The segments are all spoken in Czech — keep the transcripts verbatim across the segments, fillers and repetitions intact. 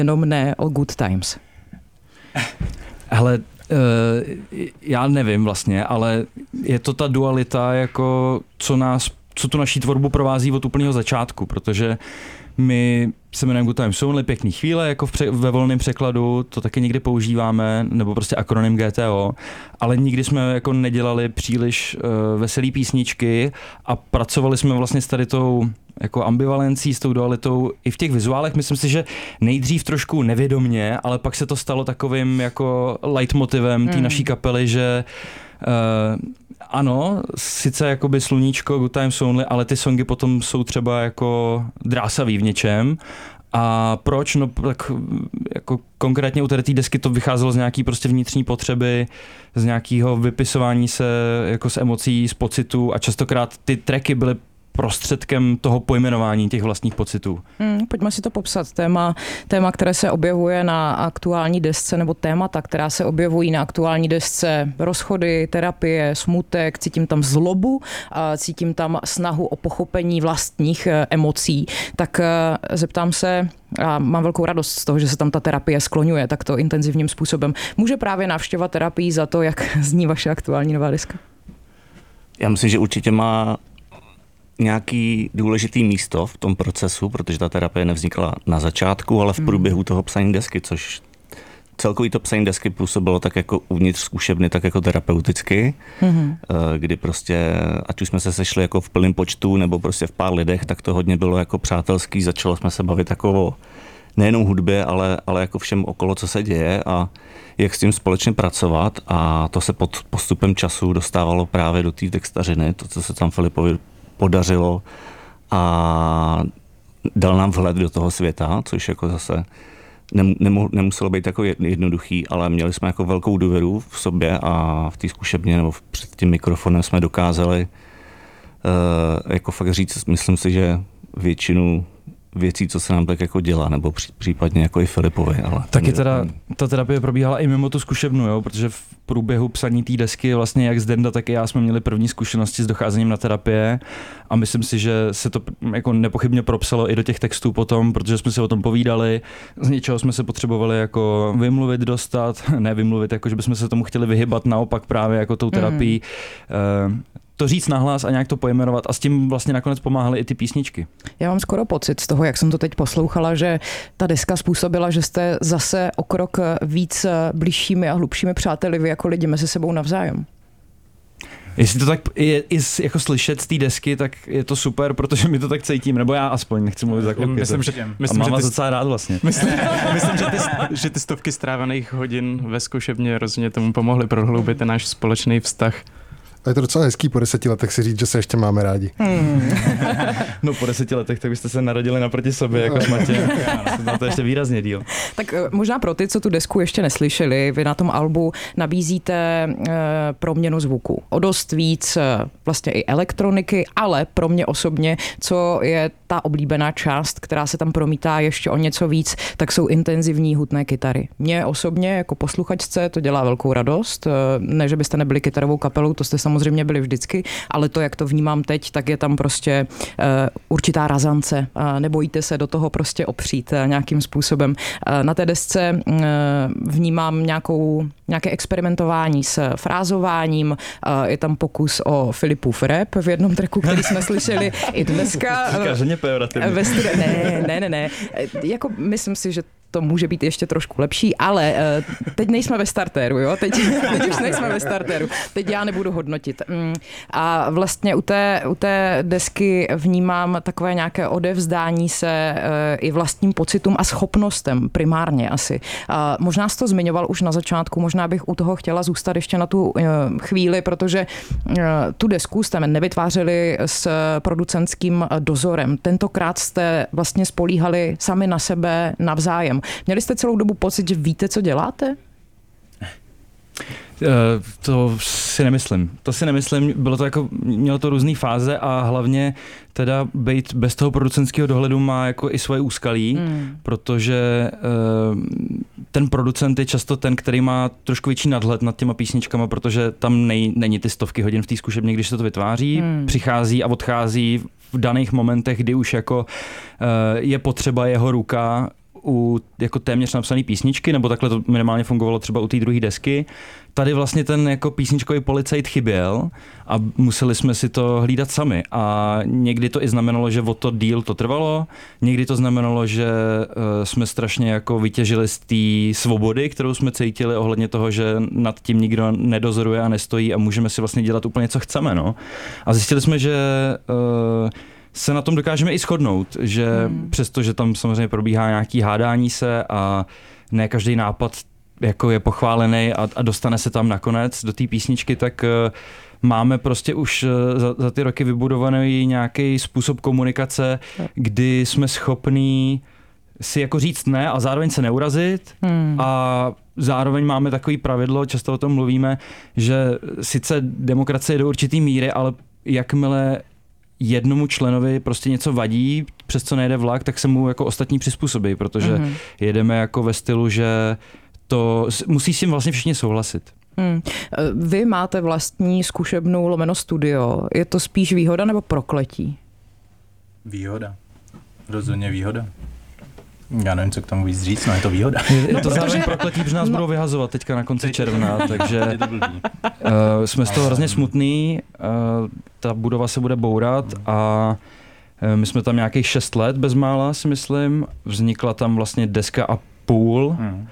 jenom ne o Good Times. Hele, já nevím vlastně, ale je to ta dualita, jako co nás, co tu naší tvorbu provází od úplného začátku, protože my se jmenujeme Good Times Only, pěkný chvíle, jako v pře- ve volném překladu, to taky někdy používáme, nebo prostě akronym G T O, ale nikdy jsme jako nedělali příliš uh, veselý písničky a pracovali jsme vlastně s tady tou jako ambivalencí, s tou dualitou i v těch vizuálech. Myslím si, že nejdřív trošku nevědomně, ale pak se to stalo takovým jako leitmotivem té mm. naší kapely, že uh, ano, sice jakoby sluníčko, Good Times Only, ale ty songy potom jsou třeba jako drásavý v něčem. A proč? No tak jako konkrétně u té desky to vycházelo z nějaký prostě vnitřní potřeby, z nějakého vypisování se jako z emocí, z pocitů a častokrát ty tracky byly prostředkem toho pojmenování těch vlastních pocitů. Hmm, pojďme si to popsat. Téma, téma, které se objevuje na aktuální desce, nebo témata, která se objevují na aktuální desce, rozchody, terapie, smutek, cítím tam zlobu, a cítím tam snahu o pochopení vlastních emocí. Tak zeptám se, a mám velkou radost z toho, že se tam ta terapie skloňuje takto intenzivním způsobem. Může právě návštěva terapii za to, jak zní vaše aktuální nová deska? Já myslím, že určitě má nějaký důležitý místo v tom procesu, protože ta terapie nevznikla na začátku, ale v průběhu toho psaní desky, což celkový to psaní desky působilo tak jako uvnitř zkušebny, tak jako terapeuticky, mm-hmm. kdy prostě, ať už jsme se sešli jako v plném počtu nebo prostě v pár lidech, tak to hodně bylo jako přátelský, začalo jsme se bavit jako o nejenom hudbě, ale, ale jako všem okolo, co se děje a jak s tím společně pracovat a to se pod postupem času dostávalo právě do té textařiny, to, co se tam Filipovi podařilo a dal nám vhled do toho světa, což jako zase nemu, nemuselo být jako jednoduchý, ale měli jsme jako velkou důvěru v sobě a v té zkušebně nebo před tím mikrofonem jsme dokázali uh, jako fakt říct, myslím si, že většinu věcí, co se nám tak jako dělá, nebo případně jako i Filipovi. Ale taky teda ta terapie probíhala i mimo tu zkušebnu, jo, protože v průběhu psaní té desky vlastně jak Zdenda, tak i já jsme měli první zkušenosti s docházením na terapie a myslím si, že se to jako nepochybně propsalo i do těch textů potom, protože jsme si o tom povídali, z něčeho jsme se potřebovali jako vymluvit, dostat, ne vymluvit, jako že bychom se tomu chtěli vyhybat, naopak právě jako tou terapií. Mm. To říct nahlas a nějak to pojmenovat a s tím vlastně nakonec pomáhaly i ty písničky. Já mám skoro pocit z toho, jak jsem to teď poslouchala, že ta deska způsobila, že jste zase o krok víc bližšími a hlubšími přáteli vy jako lidi mezi sebou navzájem. Jestli to tak je, je jako slyšet z té desky, tak je to super, protože my to tak cítím, nebo já aspoň, nechci mluvit za kluky. Myslím, že, myslím, a mám vás ty, docela rád vlastně. Myslím, myslím že, ty, že ty stovky strávených hodin ve zkušebně rozhodně tomu pomohly prohloubit ten náš společný vztah. A je to docela hezký po deseti letech si říct, že se ještě máme rádi. Hmm. No po deseti letech, tak byste se narodili naproti sobě jako s Matějem. Na to ještě výrazně díl. Tak možná pro ty, co tu desku ještě neslyšeli, vy na tom albu nabízíte e, proměnu zvuku. O dost víc vlastně i elektroniky, ale pro mě osobně, co je ta oblíbená část, která se tam promítá ještě o něco víc, tak jsou intenzivní hutné kytary. Mně osobně jako posluchačce to dělá velkou radost. Ne, že byste nebyli kytarovou kapelou, to jste samozřejmě byli vždycky, ale to, jak to vnímám teď, tak je tam prostě uh, určitá razance. Uh, nebojíte se do toho prostě opřít uh, nějakým způsobem. Uh, na té desce uh, vnímám nějakou, nějaké experimentování s frázováním. Uh, je tam pokus o Filipův rap v jednom tracku, který jsme slyšeli i dneska. Říkáš hodně pejorativně. Ne, ne, ne, ne. Jako myslím si, že to může být ještě trošku lepší, ale uh, teď nejsme ve startéru, jo? Teď, teď už nejsme ve startéru. Teď já nebudu hodnotit. Mm, a vlastně u té, u té desky vnímám takové nějaké odevzdání se uh, i vlastním pocitům a schopnostem primárně asi. Uh, možná jsi to zmiňoval už na začátku, možná bych u toho chtěla zůstat ještě na tu uh, chvíli, protože uh, tu desku jste nevytvářeli s producentským dozorem. Tentokrát jste vlastně spolíhali sami na sebe navzájem. Měli jste celou dobu pocit, že víte, co děláte? To si nemyslím. To si nemyslím. Bylo to jako, mělo to různý fáze a hlavně teda být bez toho producentského dohledu má jako i svoje úskalí, mm. protože ten producent je často ten, který má trošku větší nadhled nad těma písničkama, protože tam nej, není ty stovky hodin v té zkušebně, když se to vytváří, mm. přichází a odchází v daných momentech, kdy už jako je potřeba jeho ruka u jako téměř napsané písničky, nebo takhle to minimálně fungovalo třeba u té druhé desky. Tady vlastně ten jako písničkový policajt chyběl a museli jsme si to hlídat sami. A někdy to i znamenalo, že o to díl to trvalo, někdy to znamenalo, že uh, jsme strašně jako vytěžili z té svobody, kterou jsme cítili ohledně toho, že nad tím nikdo nedozoruje a nestojí a můžeme si vlastně dělat úplně, co chceme. No. A zjistili jsme, že uh, se na tom dokážeme i shodnout, že hmm. přesto, že tam samozřejmě probíhá nějaký hádání se a ne každý nápad jako je pochválený a, a dostane se tam nakonec do té písničky, tak uh, máme prostě už uh, za, za ty roky vybudovaný nějaký způsob komunikace, kdy jsme schopní si jako říct ne a zároveň se neurazit hmm. a zároveň máme takový pravidlo, často o tom mluvíme, že sice demokracie do určitý míry, ale jakmile jednomu členovi prostě něco vadí, přes co nejde vlak, tak se mu jako ostatní přizpůsobí, protože mm-hmm. jedeme jako ve stylu, že to musí s tím vlastně všichni souhlasit. Hmm. Vy máte vlastní zkušebnu lomeno studio. Je to spíš výhoda nebo prokletí? Výhoda. Rozhodně výhoda. Já nevím, co k tomu víc říct, no je to výhoda. Je to zároveň prokletí, protože nás no. budou vyhazovat teďka na konci června, takže uh, jsme z toho hrozně smutný. Uh, ta budova se bude bourat a uh, my jsme tam nějakých šest let bezmála, si myslím. Vznikla tam vlastně deska a půl hmm.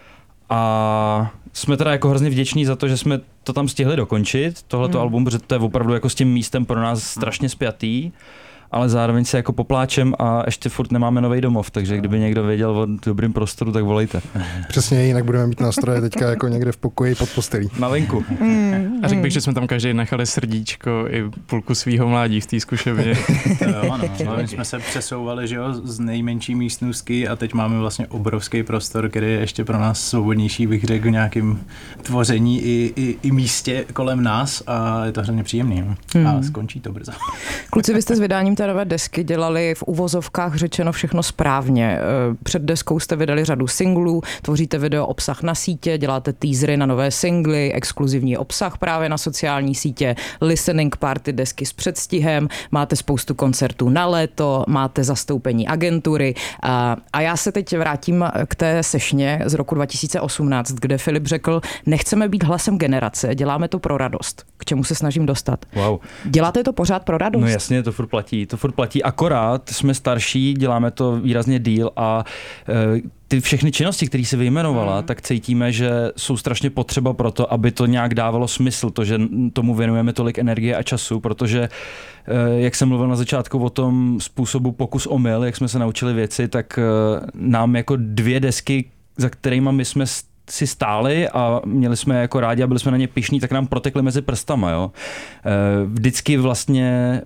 a jsme teda jako hrozně vděční za to, že jsme to tam stihli dokončit, tohleto hmm. album, protože to je opravdu jako s tím místem pro nás strašně spjatý. Ale zároveň se jako popláčem a ještě furt nemáme nový domov, takže kdyby někdo věděl o dobrým prostoru, tak volejte. Přesně, jinak budeme mít nástroje teďka jako někde v pokoji pod postelí. Na venku. A řekl bych, že jsme tam každý nechali srdíčko i půlku svýho mládí v té zkušebně. Jo, ano, no, my jsme se přesouvali, že jo, z nejmenší místnostky a teď máme vlastně obrovský prostor, který je ještě pro nás svobodnější, bych řekl, v nějakém tvoření i, i, i místě kolem nás a je to hrozně příjemný. Hmm. A skončí to brzo. Kluci, vy jste s vydáním té nové desky dělali v uvozovkách řečeno všechno správně. Před deskou jste vydali řadu singlů, tvoříte video obsah na sítě, děláte teasery na nové singly, exkluzivní obsah právě na sociální sítě, listening party desky s předstihem, máte spoustu koncertů na léto, máte zastoupení agentury a, a já se teď vrátím k té sešně z roku dva tisíce osmnáct, kde Filip řekl, nechceme být hlasem generace, děláme to pro radost. K čemu se snažím dostat? Wow. Děláte to pořád pro radost? No jasně, to furt platí. To furt platí, akorát jsme starší, děláme to výrazně díl a e, ty všechny činnosti, které si vyjmenovala, mm. tak cítíme, že jsou strašně potřeba pro to, aby to nějak dávalo smysl, to, že tomu věnujeme tolik energie a času, protože e, jak jsem mluvil na začátku o tom způsobu pokus omyl, jak jsme se naučili věci, tak e, nám jako dvě desky, za kterýma my jsme si stáli a měli jsme jako rádi a byli jsme na ně pyšní, tak nám protekly mezi prstama. Jo? E, vždycky vlastně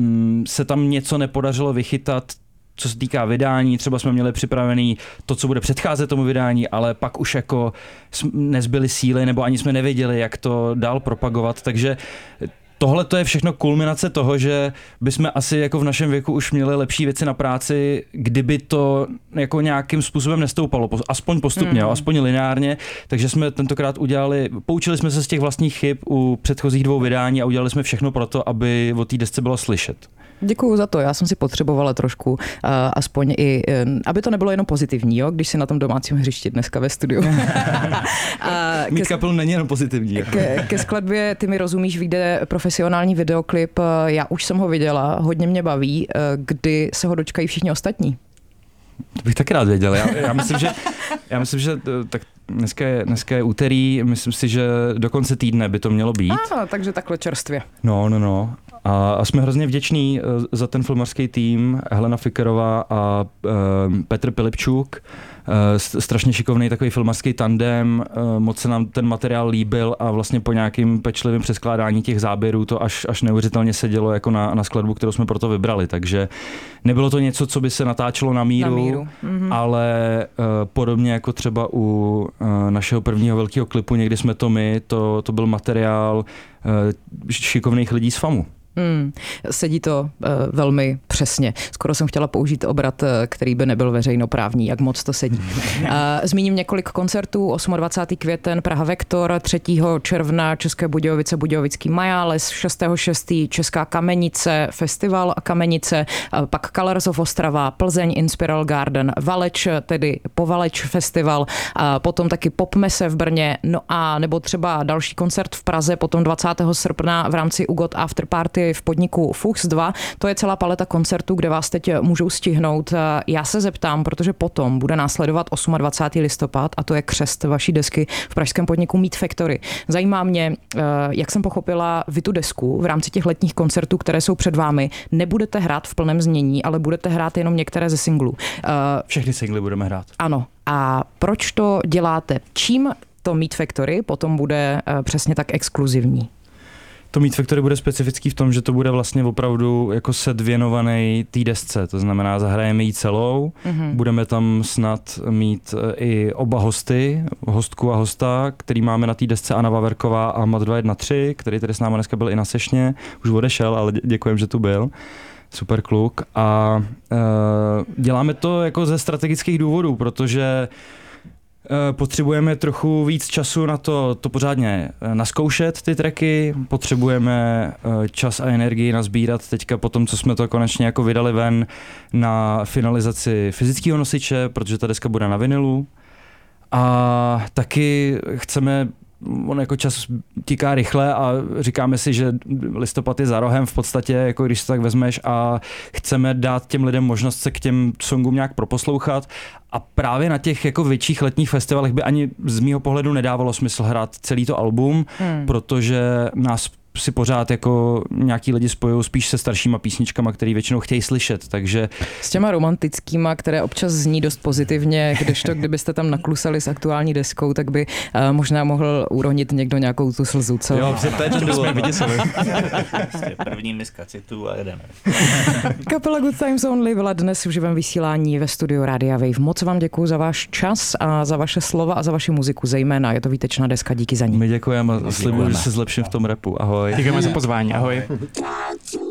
se tam něco nepodařilo vychytat, co se týká vydání, třeba jsme měli připravený to, co bude předcházet tomu vydání, ale pak už jako nezbyly síly, nebo ani jsme nevěděli, jak to dál propagovat, takže tohle to je všechno kulminace toho, že bychom asi jako v našem věku už měli lepší věci na práci, kdyby to jako nějakým způsobem nestoupalo, aspoň postupně, mm. jo, aspoň lineárně, takže jsme tentokrát udělali, poučili jsme se z těch vlastních chyb u předchozích dvou vydání a udělali jsme všechno pro to, aby o té desce bylo slyšet. Děkuju za to, já jsem si potřebovala trošku, uh, aspoň i, uh, aby to nebylo jenom pozitivní, jo, když si na tom domácím hřišti dneska ve studiu. Mít kapelu není jenom pozitivní. Ke, ke skladbě Ty mi rozumíš, vyjde profesionální videoklip, já už jsem ho viděla, hodně mě baví, uh, kdy se ho dočkají všichni ostatní. To bych taky rád věděl. Já, já myslím, že, já myslím, že tak dneska je, dneska je úterý, myslím si, že do konce týdne by to mělo být. Ah, takže takhle čerstvě. No, no, no. A, a jsme hrozně vděční za ten filmarský tým, Helena Fikerová a uh, Petr Pilipčuk. Uh, strašně šikovný takový filmarský tandem, uh, moc se nám ten materiál líbil a vlastně po nějakým pečlivým přeskládání těch záběrů to až, až neuvěřitelně sedělo jako na, na skladbu, kterou jsme proto vybrali. Takže nebylo to něco, co by se natáčelo na míru, na míru. Mm-hmm. ale uh, podobně jako třeba u uh, našeho prvního velkého klipu Někdy jsme to my, to, to byl materiál uh, šikovných lidí z FAMu. Hmm, sedí to uh, velmi přesně. Skoro jsem chtěla použít obrat, který by nebyl veřejnoprávní, jak moc to sedí. Zmíním několik koncertů. dvacátého osmého květen Praha Vektor, třetího června České Budějovice, Budějovický Majáles, šestého šestého Česká Kamenice, Festival Kamenice, pak Colors of Ostrava, Plzeň Inspiral Garden, Valeč, tedy Povaleč Festival, a potom taky Popmese v Brně, no a nebo třeba další koncert v Praze, potom dvacátého srpna v rámci Ugot After Party v podniku Fuchs dva. To je celá paleta koncertů, kde vás teď můžou stihnout. Já se zeptám, protože potom bude následovat dvacátého osmého listopad a to je křest vaší desky v pražském podniku Meat Factory. Zajímá mě, jak jsem pochopila, vy tu desku v rámci těch letních koncertů, které jsou před vámi, nebudete hrát v plném znění, ale budete hrát jenom některé ze singlů. Všechny singly budeme hrát. Ano. A proč to děláte? Čím to Meat Factory potom bude přesně tak exkluzivní? To Meat Factory bude specifický v tom, že to bude vlastně opravdu jako set věnovaný té desce, to znamená zahrajeme ji celou, mm-hmm. budeme tam snad mít i oba hosty, hostku a hosta, který máme na té desce, Anna Vaverková a Mat dva jedna tři, který tady s námi dneska byl i na sešně, už odešel, ale děkujem, že tu byl. Super kluk a uh, děláme to jako ze strategických důvodů, protože potřebujeme trochu víc času na to, to pořádně naskoušet ty tracky, potřebujeme čas a energii nazbírat teďka po tom, co jsme to konečně jako vydali ven na finalizaci fyzického nosiče, protože ta deska bude na vinilu a taky chceme, on jako čas tíká rychle a říkáme si, že listopad je za rohem v podstatě, jako když se tak vezmeš a chceme dát těm lidem možnost se k těm songům nějak proposlouchat a právě na těch jako větších letních festivalech by ani z mýho pohledu nedávalo smysl hrát celý to album, hmm. protože nás si pořád jako nějaký lidi spojují spíš se staršíma písničkama, který většinou chtějí slyšet, takže... S těma romantickýma, které občas zní dost pozitivně, kdežto kdybyste tam naklusali s aktuální deskou, tak by uh, možná mohl uronit někdo nějakou tu slzu, co? Jo, to je ten důvod. První miska citů a jedeme. Kapela Good Times Only byla dnes v živém vysílání ve studiu Rádia Wave. Moc vám děkuju za váš čas a za vaše slova a za vaši muziku zejména. Je to výtečná deska, díky za ní. My děkujeme a slibuju, že se zlepším v tom rapu. Ahoj. Děkujeme za pozvání, ahoj.